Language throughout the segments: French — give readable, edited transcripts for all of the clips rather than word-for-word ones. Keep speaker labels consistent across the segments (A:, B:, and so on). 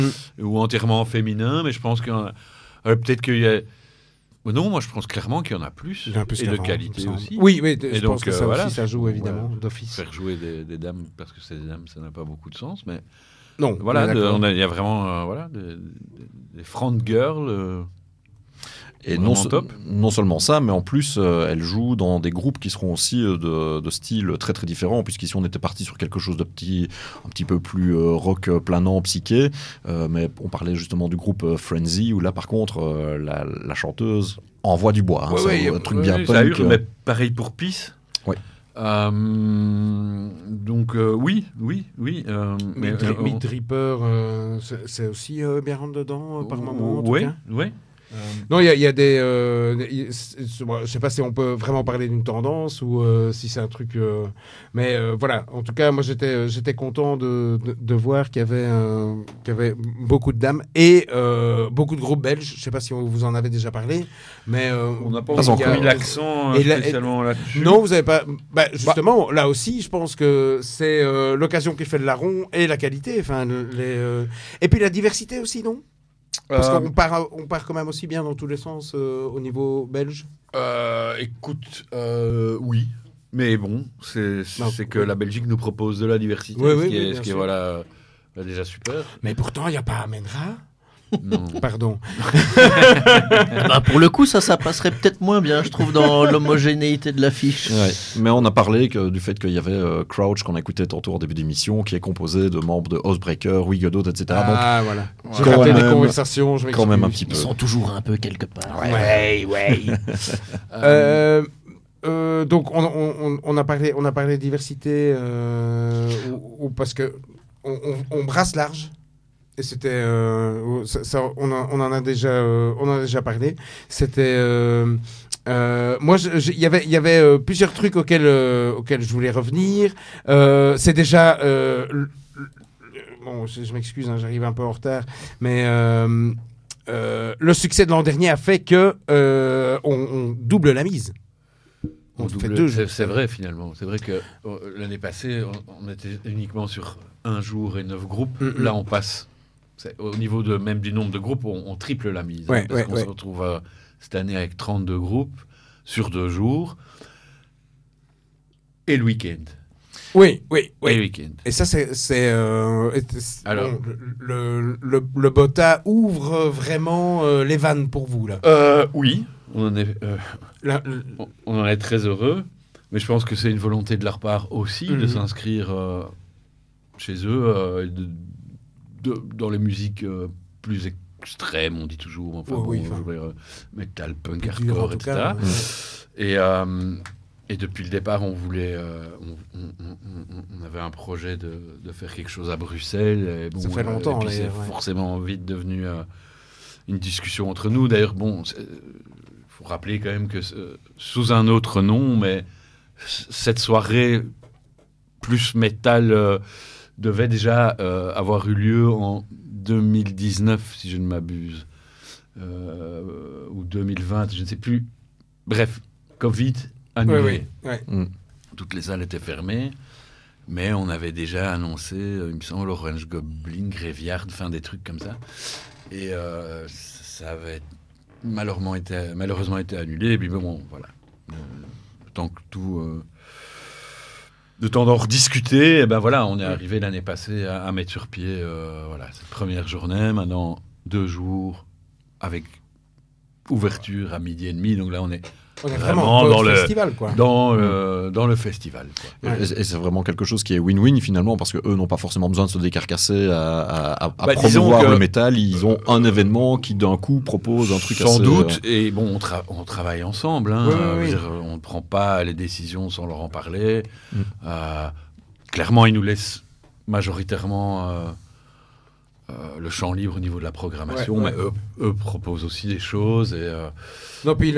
A: ou entièrement féminin, mais je pense qu'il y en a, peut-être qu'il y a... Non, moi je pense clairement qu'il y en a plus,
B: Il y en a plus
A: et de
B: qu'avant,
A: qualité
B: il me semble.
A: aussi.
B: Oui,
A: Et
B: je pense que ça
A: voilà,
B: aussi, ça joue évidemment
A: voilà,
B: d'office.
A: faire jouer des dames, parce que c'est des dames, ça n'a pas beaucoup de sens, mais
B: Non,
A: voilà,
B: on est d'accord.
A: il y a vraiment des front girls.
C: Et
A: Vraiment top.
C: non seulement ça, mais en plus, elle joue dans des groupes qui seront aussi de styles très très différents, puisqu'ici on était parti sur quelque chose un petit peu plus rock planant, psyché, mais on parlait justement du groupe Frenzy, où là par contre, la chanteuse envoie du bois. Un truc bien punk.
A: Ça hurle, mais pareil pour Peace.
C: Ouais.
A: Donc oui.
B: Mid Reaper, c'est aussi bien rentre dedans par moment. En tout cas.
A: Oui.
B: Non, il y a des. Je sais pas si on peut vraiment parler d'une tendance ou si c'est un truc. Mais voilà, en tout cas, moi j'étais content de voir qu'il y avait beaucoup de dames et beaucoup de groupes belges. Je sais pas si vous en avez déjà parlé, mais
A: on n'a pas
C: encore
A: mis l'accent spécialement là-dessus.
B: Non, vous avez pas. Justement, là aussi, je pense que c'est l'occasion qui fait le larron et la qualité. Enfin, et puis la diversité aussi, non? Parce qu'on part quand même aussi bien dans tous les sens au niveau belge.
A: Écoute, oui. Mais bon, c'est que la Belgique nous propose de la diversité, ce qui est voilà, déjà super.
B: Mais pourtant, il n'y a pas Amenra.
A: Non.
B: Pardon.
D: Pour le coup, ça passerait peut-être moins bien, je trouve, dans l'homogénéité de l'affiche.
C: Ouais. Mais on a parlé du fait qu'il y avait Crouch, qu'on écoutait tantôt en début d'émission, qui est composé de membres de Housebreaker, Wigodot, etc.
B: Ah, voilà. J'ai
C: Quand
B: raté
C: même,
B: des conversations, je
C: quand
B: m'excuse.
C: même un petit peu.
D: Ils sont toujours un peu quelque part.
B: Ouais. Donc on a parlé de diversité parce que on brasse large. Et c'était, on en a déjà parlé. C'était, moi, il y avait plusieurs trucs auxquels je voulais revenir. C'est déjà, bon, je m'excuse, hein, j'arrive un peu en retard, mais le succès de l'an dernier a fait que on double la mise.
A: C'est vrai finalement. C'est vrai que l'année passée, on était uniquement sur un jour et 9 groupes. Là, on passe. Au niveau même du nombre de groupes, on triple la mise. Parce qu'on se retrouve cette année avec 32 groupes sur 2 jours. Et le week-end.
B: Oui.
A: Et le week-end.
B: Et ça, alors, bon, le Bota ouvre vraiment les vannes pour vous, là.
A: Oui, on en est très heureux. Mais je pense que c'est une volonté de leur part aussi de s'inscrire chez eux dans les musiques plus extrêmes, on dit toujours. Metal, punk, hardcore, etc. Et depuis le départ, on voulait, on avait un projet de faire quelque chose à Bruxelles. Et bon,
B: ça fait longtemps.
A: Et puis c'est forcément vite devenu une discussion entre nous. D'ailleurs, bon, faut rappeler quand même que sous un autre nom, mais cette soirée plus métal devait déjà avoir eu lieu en 2019, si je ne m'abuse, ou 2020, je ne sais plus. Bref, Covid annulé. Toutes les salles étaient fermées, mais on avait déjà annoncé, il me semble, Orange Goblin, Graveyard, des trucs comme ça. Et ça avait malheureusement été annulé. Et puis bon, voilà. Tant que tout... de temps d'en rediscuter, et ben voilà, on est arrivé l'année passée à mettre sur pied cette première journée. Maintenant, 2 jours avec ouverture à 12h30. Donc là, on est vraiment dans le
B: festival, quoi.
A: Dans le festival, quoi.
C: Et c'est vraiment quelque chose qui est win-win finalement, parce qu'eux n'ont pas forcément besoin de se décarcasser à promouvoir le métal. Ils ont un événement qui d'un coup propose un truc
A: sans
C: assez...
A: doute, et bon, on travaille ensemble. Hein. On ne prend pas les décisions sans leur en parler. Clairement, ils nous laissent majoritairement le champ libre au niveau de la programmation, mais eux proposent aussi des choses.
B: Non, puis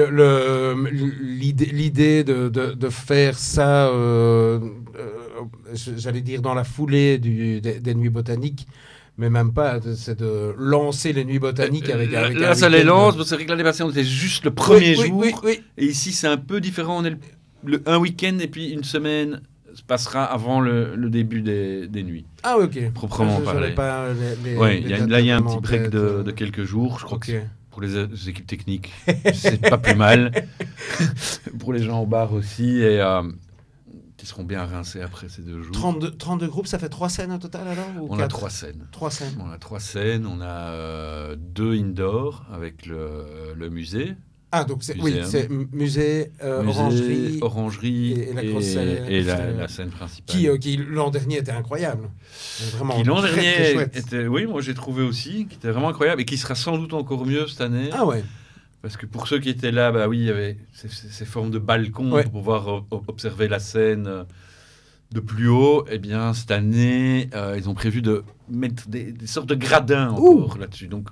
B: l'idée de faire ça, j'allais dire dans la foulée des Nuits Botaniques, mais même pas, c'est de lancer les Nuits Botaniques avec
A: là, ça les lance. C'est vrai que l'année passée, on était juste le premier jour. Et ici, c'est un peu différent. On est un week-end et puis une semaine se passera avant le début des nuits.
B: Ah, ok.
A: Proprement
B: Je
A: parlé.
B: n'avais pas
A: Ouais,
B: les
A: il y a
B: dates
A: un petit
B: en
A: break
B: tête.
A: de quelques jours. Je crois
B: Ok.
A: que pour les équipes techniques, c'est pas plus mal. Pour les gens au bar aussi. Et qui seront bien rincés après ces 2 jours.
B: 32 groupes, ça fait 3 scènes au total alors ou
A: On a
B: 4?
A: 3 scènes.
B: 3 scènes.
A: On a 3 scènes. On a 2 indoor avec le musée.
B: Ah, donc oui,
A: Muséum.
B: c'est musée,
A: Musée,
B: orangerie,
A: orangerie
B: et la grosse scène
A: et
B: extérieure.
A: la scène principale.
B: qui l'an dernier était incroyable. Vraiment
A: Qui l'an
B: très, très
A: dernier
B: chouette.
A: était, oui, moi j'ai trouvé aussi, qui était vraiment incroyable et qui sera sans doute encore mieux cette année.
B: Ah ouais.
A: Parce que pour ceux qui étaient là, bah oui, il y avait ces formes de balcons
B: Ouais.
A: pour pouvoir observer la scène de plus haut. Eh bien, cette année, ils ont prévu de mettre des sortes de gradins encore là-dessus. Donc,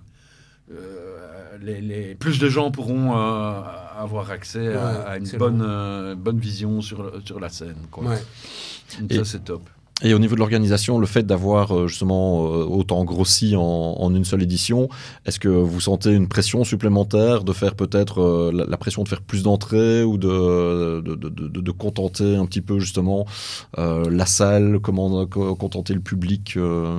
A: plus de gens pourront avoir accès à une bonne vision sur la scène, quoi.
B: Ouais.
A: Donc
C: Et-
A: ça, c'est top.
C: Et au niveau de l'organisation, le fait d'avoir justement autant grossi en une seule édition, est-ce que vous sentez une pression supplémentaire de faire peut-être la pression de faire plus d'entrées ou de contenter un petit peu justement la salle, contenter le public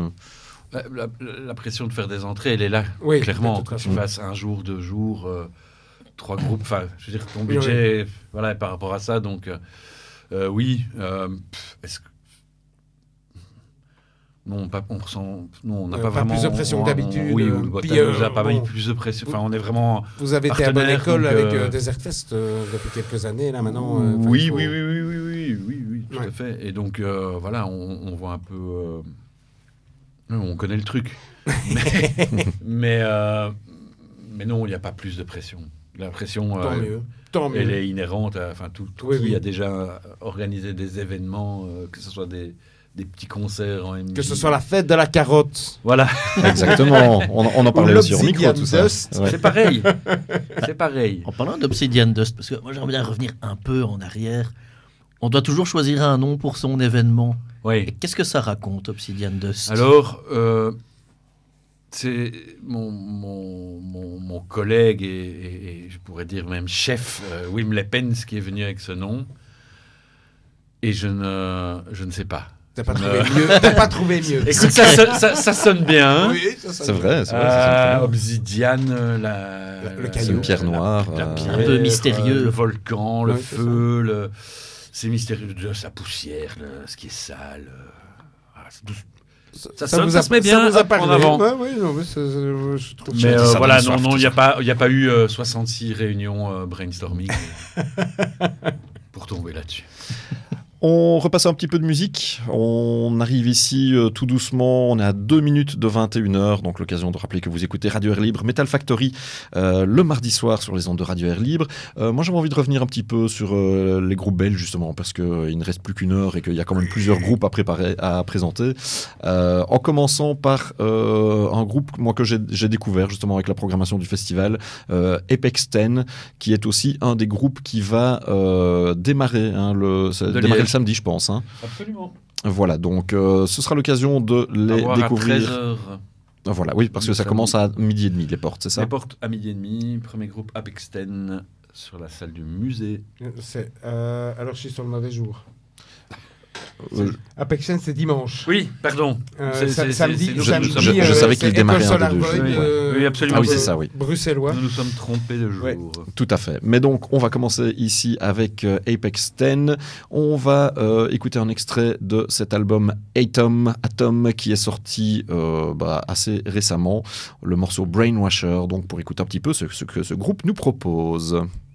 A: La pression de faire des entrées, elle est là,
B: Oui,
A: clairement.
B: de toute
A: Quand tu
B: façon.
A: fasses 1 jour, 2 jours, 3 groupes, enfin, je veux dire, ton
B: Oui,
A: budget, voilà, par rapport à ça, donc, oui, est-ce que... Non, on n'a pas
B: Pas
A: vraiment...
B: plus de pression que d'habitude,
A: Oui,
B: puis,
A: Botan nous a pas mis
B: bon,
A: plus de pression. Enfin, on est vraiment...
B: Vous avez été à bonne
A: partenaire,
B: école
A: donc,
B: avec Desert Fest depuis quelques années, là maintenant. enfin,
A: oui,
B: il faut-
A: oui, tout
B: Ouais.
A: à fait. Et donc, voilà, on voit un peu... on connaît le truc. mais non, il n'y a pas plus de pression. La pression,
B: Tant mieux. Tant mieux.
A: elle est inhérente à tout
B: Oui,
A: qui
B: oui.
A: a déjà organisé des événements, que ce soit des petits concerts en MJ.
B: Que ce soit la fête de la carotte.
A: Voilà,
C: Exactement. On en parlait aussi au micro,
B: l'Obsidian
C: tout ça.
B: Dust.
C: Ouais.
A: c'est pareil. C'est pareil.
D: En parlant d'Obsidian Dust, parce que moi j'aimerais bien revenir un peu en arrière. On doit toujours choisir un nom pour son événement. Et
A: Oui.
D: qu'est-ce que ça raconte, Obsidian Dust?
A: Alors, c'est mon collègue et je pourrais dire même chef, Wim Leppens, qui est venu avec ce nom. Et je ne sais pas.
B: T'as pas trouvé mieux. T'as pas trouvé mieux.
A: Écoute, ça sonne bien. Hein.
B: Oui, ça sonne
C: C'est vrai, c'est vrai.
A: Obsidian,
B: le
C: C'est
B: caillou.
C: une pierre noire.
A: la pierre,
D: Un peu mystérieux.
A: le volcan, le
B: Ouais, c'est
A: feu, c'est mystérieux, sa poussière, ce qui est sale. C'est tout. Ça sonne, ça se met bien,
B: Ça vous a
A: hop, en
B: parlé.
A: avant.
B: Ouais, ouais, non, mais je trouve
A: Mais
C: ça
A: voilà,
C: donne soif,
A: non,
C: tout
A: il n'y
C: ça.
A: a pas eu 66 réunions brainstorming pour tomber là-dessus.
C: On repasse un petit peu de musique. On arrive ici tout doucement. On est à 2 minutes de 21h. Donc, l'occasion de rappeler que vous écoutez Radio Air Libre, Metal Factory, le mardi soir sur les ondes de Radio Air Libre. Moi, j'avais envie de revenir un petit peu sur les groupes belges, justement, parce qu'il ne reste plus qu'une heure et qu'il y a quand même plusieurs groupes à présenter. En commençant par un groupe moi, que j'ai découvert, justement, avec la programmation du festival, Apex 10, qui est aussi un des groupes qui va démarrer,
A: De
C: démarrer le
A: Liège.
C: samedi, je pense. Hein.
A: Absolument.
C: Voilà, donc ce sera l'occasion de les
A: Avoir
C: découvrir.
A: à 13h.
C: Voilà, oui, parce que
A: Le
C: ça
A: samedi.
C: commence à 12h30, les portes, c'est ça
A: Les portes à 12h30. Premier groupe Apex 10 sur la salle du musée.
B: Alors, je suis sur le mauvais jour.
C: Euh,
B: Apex 10, c'est dimanche.
A: Oui, pardon.
B: Samedi,
A: nous-
B: samedi,
A: nous sommes-
C: je savais qu'il
B: c'est
C: démarrait
B: École
C: un des deux
B: Solar
C: jours.
B: Void,
A: Oui, absolument.
C: Ah oui, c'est ça, oui.
B: Bruxellois.
A: Nous nous sommes trompés de jour.
B: Ouais.
C: Tout à fait. Mais donc, on va commencer ici avec Apex 10. On va écouter un extrait de cet album Atom, qui est sorti assez récemment. Le morceau Brainwasher, donc pour écouter un petit peu ce que ce groupe nous propose.